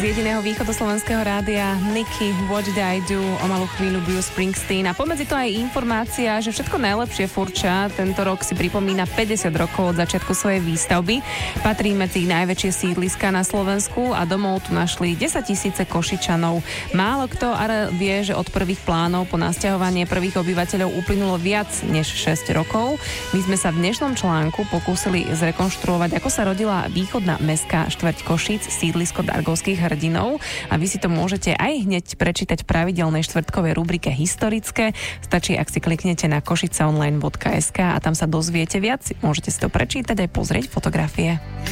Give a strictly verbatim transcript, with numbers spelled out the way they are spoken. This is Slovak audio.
z jediného východoslovenského rádia Nicky, What Did I Do, o malú chvíľu Bruce Springsteen a pomedzi to aj informácia, že všetko najlepšie furča tento rok si pripomína päťdesiat rokov od začiatku svojej výstavby. Patrí medzi najväčšie sídliska na Slovensku a domov tu našli desaťtisíce Košičanov. Málo kto ale vie, že od prvých plánov po nasťahovanie prvých obyvateľov uplynulo viac než šesť rokov. My sme sa v dnešnom článku pokúsili zrekonštruovať, ako sa rodila východná mestská štvrť Košíc, sídlisko Dargovských hrdinov, a vy si to môžete aj hneď prečítať v pravidelnej štvrtkovej rubrike Historické. Stačí, ak si kliknete na košiceonline bodka es ká a tam sa dozviete viac. Môžete si to prečítať aj pozrieť fotografie.